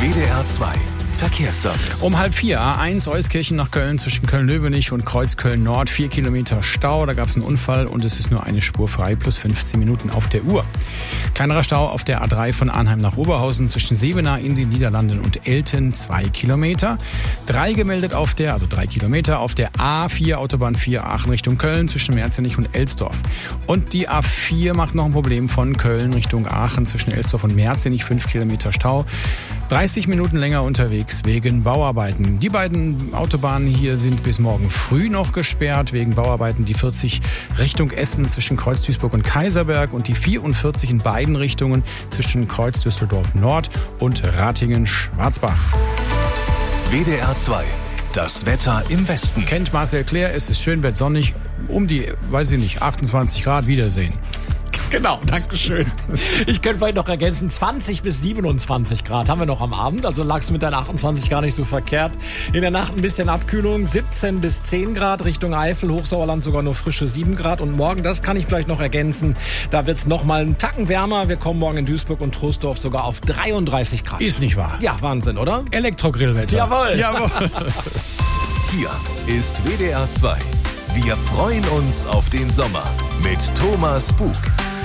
WDR 2 Verkehrsservice. Um 3:30 A1 Euskirchen nach Köln zwischen Köln-Löwenich und Kreuzköln-Nord. 4 Kilometer Stau, da gab es einen Unfall und es ist nur eine Spur frei, plus 15 Minuten auf der Uhr. Kleinerer Stau auf der A3 von Arnheim nach Oberhausen zwischen Sevenaar in den Niederlanden und Elten, 2 Kilometer. 3 gemeldet auf der, 3 Kilometer auf der A4 Autobahn 4 Aachen Richtung Köln zwischen Merzenich und Elsdorf. Und die A4 macht noch ein Problem von Köln Richtung Aachen zwischen Elsdorf und Merzenich, 5 Kilometer Stau. 30 Minuten länger unterwegs wegen Bauarbeiten. Die beiden Autobahnen hier sind bis morgen früh noch gesperrt wegen Bauarbeiten. Die 40 Richtung Essen zwischen Kreuz Duisburg und Kaiserberg und die 44 in beiden Richtungen zwischen Kreuz Düsseldorf Nord und Ratingen-Schwarzbach. WDR 2. Das Wetter im Westen. Kennt Marcel Clair, es ist schön, wird sonnig, um die, 28 Grad, Wiedersehen. Genau, dankeschön. Ich könnte vielleicht noch ergänzen, 20 bis 27 Grad haben wir noch am Abend, also lagst du mit deinen 28 gar nicht so verkehrt. In der Nacht ein bisschen Abkühlung, 17 bis 10 Grad Richtung Eifel, Hochsauerland sogar nur frische 7 Grad. Und morgen, das kann ich vielleicht noch ergänzen, da wird's noch mal einen Tacken wärmer. Wir kommen morgen in Duisburg und Troisdorf sogar auf 33 Grad. Ist nicht wahr? Ja, Wahnsinn, oder? Elektrogrillwetter. Jawohl. Hier ist WDR 2. Wir freuen uns auf den Sommer mit Thomas Bug.